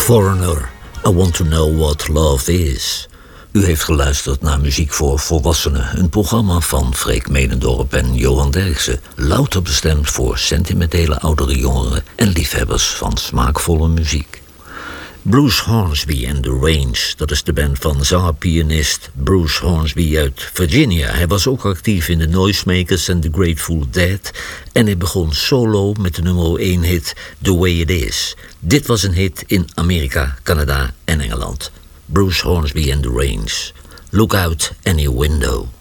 Foreigner, I Want to Know What Love Is. U heeft geluisterd naar Muziek voor Volwassenen, een programma van Freek Medendorp en Johan Derksen, louter bestemd voor sentimentele oudere jongeren en liefhebbers van smaakvolle muziek. Bruce Hornsby and the Range, dat is de band van zanger-pianist Bruce Hornsby uit Virginia. Hij was ook actief in de Noisemakers en The Grateful Dead en hij begon solo met de nummer 1 hit The Way It Is. Dit was een hit in Amerika, Canada en Engeland. Bruce Hornsby and the Range. Look out any window.